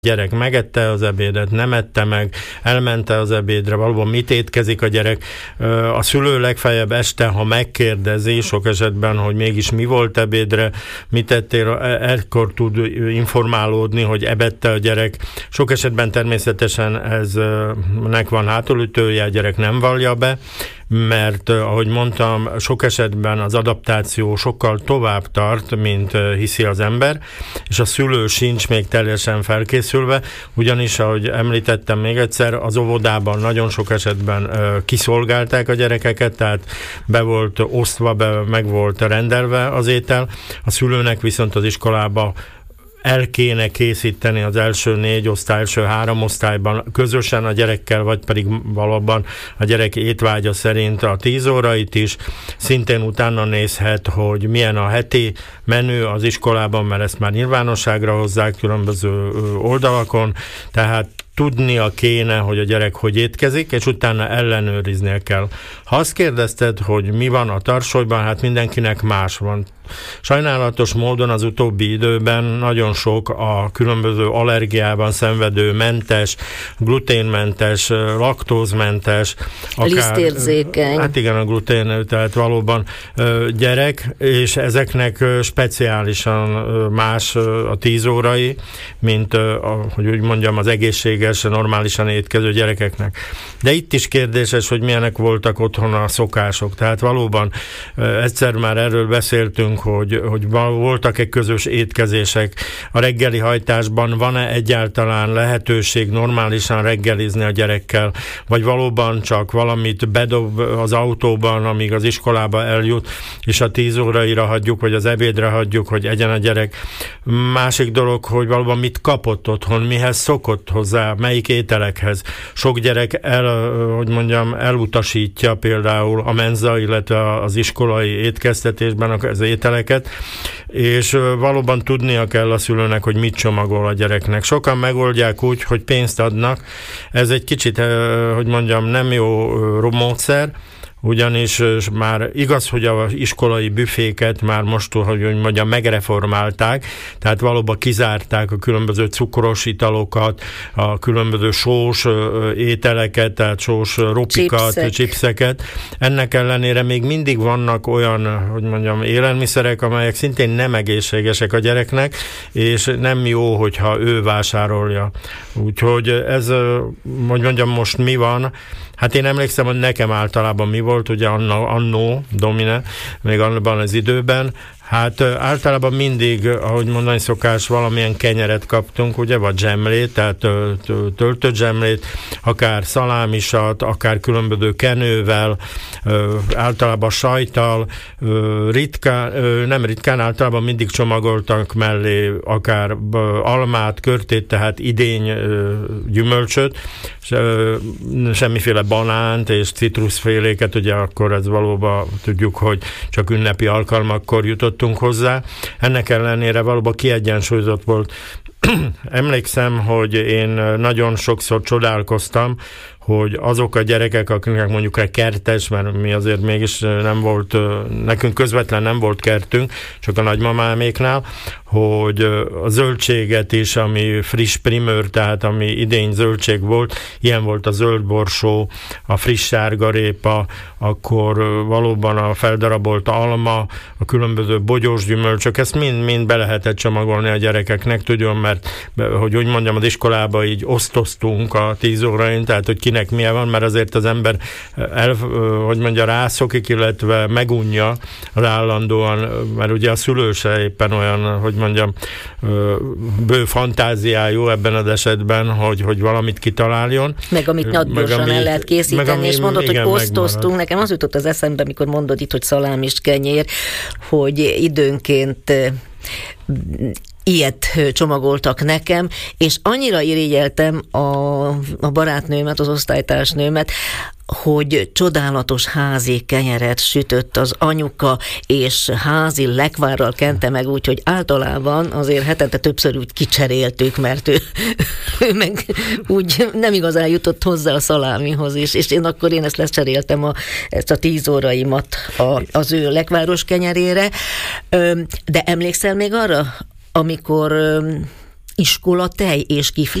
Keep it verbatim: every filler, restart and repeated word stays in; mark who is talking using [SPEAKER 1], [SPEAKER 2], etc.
[SPEAKER 1] gyerek megette az ebédet, nem ette meg, elmente az ebédre, valóban mit étkezik a gyerek. A szülő legfeljebb este, ha megkérdezi sok esetben, hogy mégis mi volt ebédre, mit ettél, ekkor tud informálódni, hogy ebette a gyerek. Sok esetben természetesen eznek van hátulütője, a gyerek nem vallja be, mert ahogy mondtam, sok esetben az adaptáció sokkal tovább tart, mint hiszi az ember, és a szülő sincs még teljesen felkészülve, ugyanis, ahogy említettem még egyszer, az óvodában nagyon sok esetben kiszolgálták a gyerekeket, tehát be volt osztva, be, meg volt rendelve az étel, a szülőnek viszont az iskolába el kéne készíteni az első négy osztály, első három osztályban közösen a gyerekkel, vagy pedig valóban a gyerek étvágya szerint a tíz órait is. Szintén utána nézhet, hogy milyen a heti menü az iskolában, mert ezt már nyilvánosságra hozzák különböző oldalakon, tehát tudnia kéne, hogy a gyerek hogy étkezik, és utána ellenőriznie kell. Ha azt kérdezted, hogy mi van a tarsolyban, hát mindenkinek más van. Sajnálatos módon az utóbbi időben nagyon sok a különböző allergiában szenvedő mentes, gluténmentes, laktózmentes, akár,
[SPEAKER 2] lisztérzékeny.
[SPEAKER 1] Hát igen, a glutén, tehát valóban gyerek, és ezeknek speciálisan más a tíz órai, mint, hogy úgy mondjam, az egészséges, normálisan étkező gyerekeknek. De itt is kérdéses, hogy milyenek voltak otthon a szokások. Tehát valóban egyszer már erről beszéltünk, hogy, hogy voltak-e közös étkezések a reggeli hajtásban, van-e egyáltalán lehetőség normálisan reggelizni a gyerekkel, vagy valóban csak valamit bedob az autóban, amíg az iskolába eljut, és a tíz óraira hagyjuk, vagy az ebédre hagyjuk, hogy egyen a gyerek. Másik dolog, hogy valóban mit kapott otthon, mihez szokott hozzá, melyik ételekhez. Sok gyerek el, hogy mondjam, elutasítja például a menza, illetve az iskolai étkeztetésben az ételeket, és valóban tudnia kell a szülőnek, hogy mit csomagol a gyereknek. Sokan megoldják úgy, hogy pénzt adnak. Ez egy kicsit, hogy mondjam, nem jó módszer, ugyanis már igaz, hogy az iskolai büféket már most, hogy mondjam, megreformálták, tehát valóban kizárták a különböző cukros italokat, a különböző sós ételeket, tehát sós ropikat, Chipsek. chipseket. Ennek ellenére még mindig vannak olyan, hogy mondjam, élelmiszerek, amelyek szintén nem egészségesek a gyereknek, és nem jó, hogyha ő vásárolja. Úgyhogy ez, hogy mondjam, most mi van? Hát én emlékszem, hogy nekem általában mi volt, ugye annó, annó Domine, még abban az időben, hát általában mindig, ahogy mondani szokás, valamilyen kenyeret kaptunk, ugye, vagy zsemlét, tehát töltött zsemlét, akár szalámisat, akár különböző kenővel, általában sajttal, ritkán, nem ritkán, általában mindig csomagoltak mellé akár almát, körtét, tehát idény gyümölcsöt, semmiféle banánt és citrusféléket, ugye akkor ez valóban tudjuk, hogy csak ünnepi alkalmakkor jutott hozzá. Ennek ellenére valóban kiegyensúlyozott volt. Emlékszem, hogy én nagyon sokszor csodálkoztam, hogy azok a gyerekek, akiknek mondjuk egy kertes, mert mi azért mégis nem volt, nekünk közvetlen nem volt kertünk, csak a nagymamáméknál, hogy a zöldséget is, ami friss primőr, tehát ami idény zöldség volt, ilyen volt a zöldborsó, a friss sárgarépa, akkor valóban a feldarabolt alma, a különböző bogyós gyümölcsök, ezt mind-mind be lehetett csomagolni a gyerekeknek, tudom, mert hogy úgy mondjam, az iskolába így osztoztunk a tíz órain, tehát hogy kinek milyen van, mert azért az ember el, hogy mondja, rászokik, illetve megunja az állandóan, mert ugye a szülő se éppen olyan, hogy mondjam, bő fantáziájú ebben az esetben, hogy, hogy valamit kitaláljon.
[SPEAKER 2] Meg amit nagygyorsan el lehet készíteni, meg, ami, és mondod, igen, hogy osztoztunk. Megmarad. Nekem az jutott az eszembe, amikor mondod itt, hogy szalámis kenyér, hogy időnként ilyet csomagoltak nekem, és annyira irigyeltem a, a barátnőmet, az osztálytársnőmet, hogy csodálatos házi kenyeret sütött az anyuka, és házi lekvárral kente meg, úgyhogy általában azért hetente többször úgy kicseréltük, mert ő, ő meg úgy nem igazán jutott hozzá a szalámihoz is, és én akkor én ezt lecseréltem a, ezt a tíz óraimat a, az ő lekváros kenyerére. De emlékszel még arra, amikor iskola tej és kifli